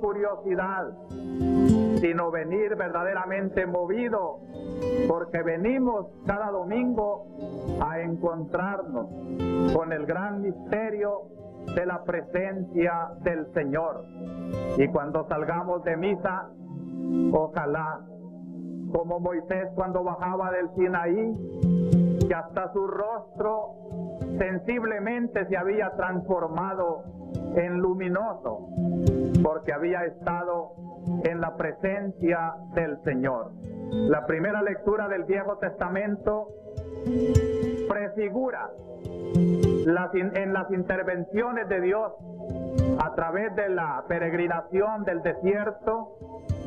curiosidad, sino venir verdaderamente movido, porque venimos cada domingo a encontrarnos con el gran misterio de la presencia del Señor. Y cuando salgamos de misa, ojalá, como Moisés cuando bajaba del Sinaí, que hasta su rostro sensiblemente se había transformado en luminoso, porque había estado en la presencia del Señor. La primera lectura del Viejo Testamento prefigura en las intervenciones de Dios a través de la peregrinación del desierto,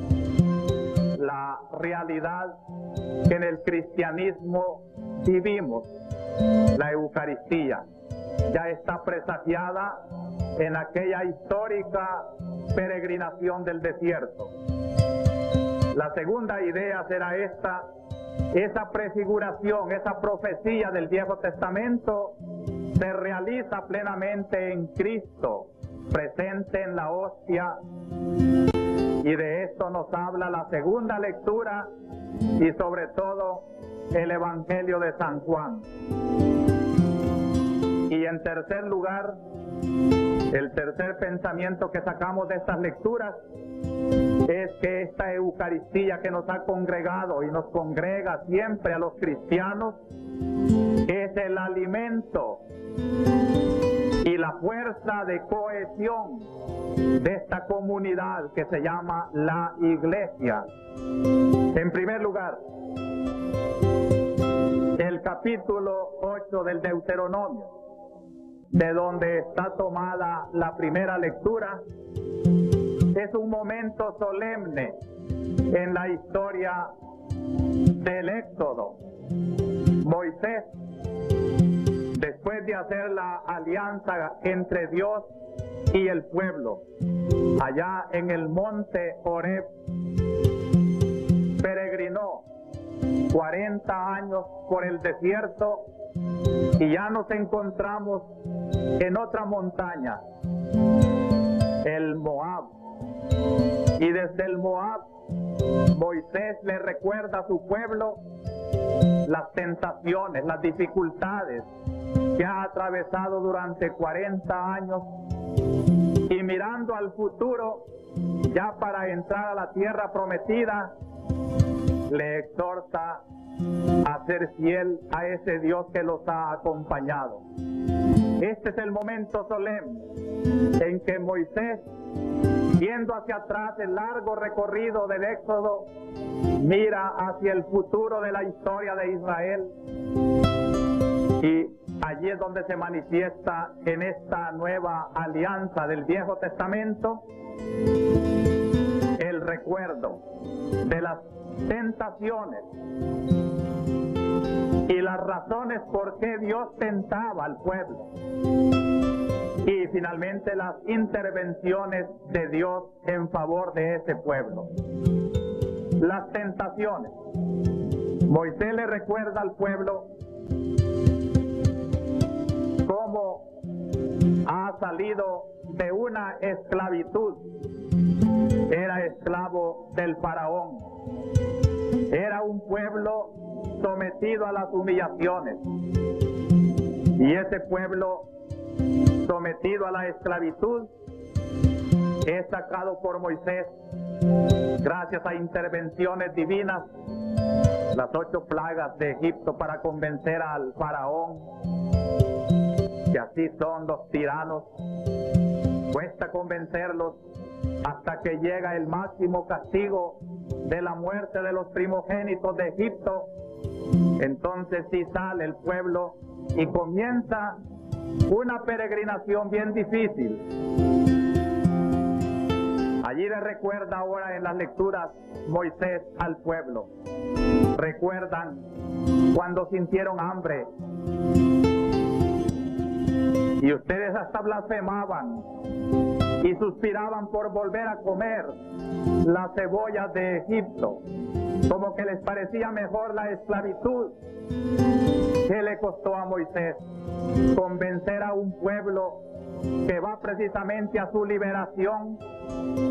la realidad que en el cristianismo vivimos, la Eucaristía. Ya está presagiada en aquella histórica peregrinación del desierto. La segunda idea será esa prefiguración, esa profecía del Viejo Testamento se realiza plenamente en Cristo, presente en la hostia, y de esto nos habla la segunda lectura y sobre todo el Evangelio de San Juan. Y en tercer lugar, el tercer pensamiento que sacamos de estas lecturas es que esta Eucaristía que nos ha congregado y nos congrega siempre a los cristianos es el alimento y la fuerza de cohesión de esta comunidad que se llama la Iglesia. En primer lugar, el capítulo 8 del Deuteronomio, de donde está tomada la primera lectura, es un momento solemne en la historia del Éxodo. Moisés, después de hacer la alianza entre Dios y el pueblo, allá en el monte Horeb, peregrinó 40 años por el desierto y ya nos encontramos en otra montaña, el Moab. Y desde el Moab, Moisés le recuerda a su pueblo las tentaciones, las dificultades que ha atravesado durante 40 años, y mirando al futuro, ya para entrar a la tierra prometida, le exhorta a ser fiel a ese Dios que los ha acompañado. Este es el momento solemne en que Moisés, viendo hacia atrás el largo recorrido del Éxodo, mira hacia el futuro de la historia de Israel, y allí es donde se manifiesta en esta nueva alianza del Viejo Testamento el recuerdo de las tentaciones y las razones por qué Dios tentaba al pueblo, y finalmente las intervenciones de Dios en favor de ese pueblo. Las tentaciones. Moisés le recuerda al pueblo cómo ha salido de una esclavitud. Era esclavo del faraón. Era un pueblo sometido a las humillaciones. Y ese pueblo sometido a la esclavitud es sacado por Moisés gracias a intervenciones divinas, las 8 plagas de Egipto, para convencer al faraón, que así son los tiranos. Cuesta convencerlos hasta que llega el máximo castigo de la muerte de los primogénitos de Egipto. Entonces sí sale el pueblo y comienza una peregrinación bien difícil. Allí le recuerda ahora en las lecturas Moisés al pueblo. Recuerdan cuando sintieron hambre y ustedes hasta blasfemaban y suspiraban por volver a comer las cebollas de Egipto, como que les parecía mejor la esclavitud. ¿Qué le costó a Moisés? Convencer a un pueblo que va precisamente a su liberación